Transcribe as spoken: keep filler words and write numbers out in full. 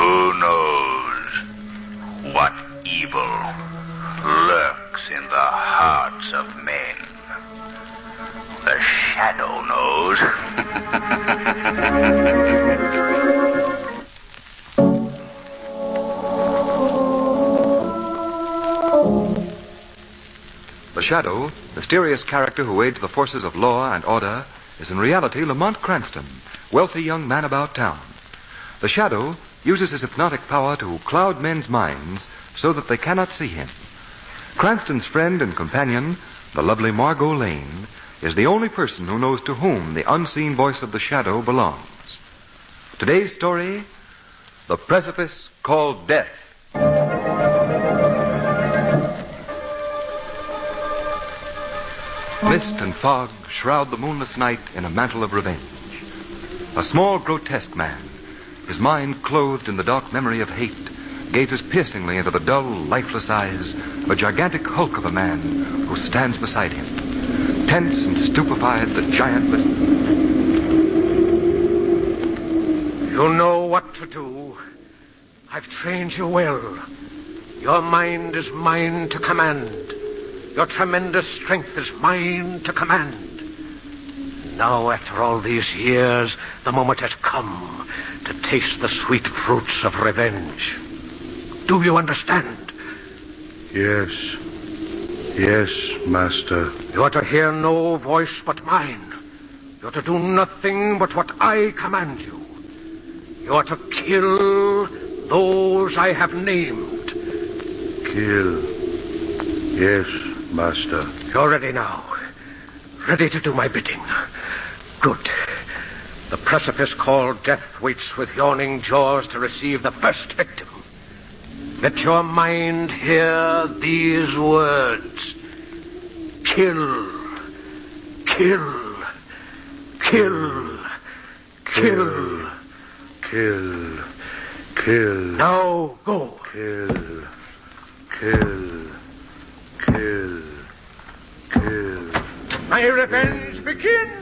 Who knows what evil lurks in the hearts of men? The Shadow knows. The Shadow, mysterious character who aids the forces of law and order, is in reality Lamont Cranston, wealthy young man about town. The Shadow uses his hypnotic power to cloud men's minds so that they cannot see him. Cranston's friend and companion, the lovely Margot Lane, is the only person who knows to whom the unseen voice of the Shadow belongs. Today's story, The Precipice Called Death. Mist and fog shroud the moonless night in a mantle of revenge. A small, grotesque man, his mind clothed in the dark memory of hate, gazes piercingly into the dull, lifeless eyes of a gigantic hulk of a man who stands beside him. Tense and stupefied, the giant listens. You know what to do. I've trained you well. Your mind is mine to command. Your tremendous strength is mine to command. Now, after all these years, the moment has come to taste the sweet fruits of revenge. Do you understand? Yes. Yes, Master. You are to hear no voice but mine. You are to do nothing but what I command you. You are to kill those I have named. Kill. Yes, Master. You're ready now. Ready to do my bidding. Good. The precipice called Death waits with yawning jaws to receive the first victim. Let your mind hear these words. Kill. Kill. Kill. Kill. Kill. Kill. Now go. Kill. Kill. Kill. Kill. My revenge begins.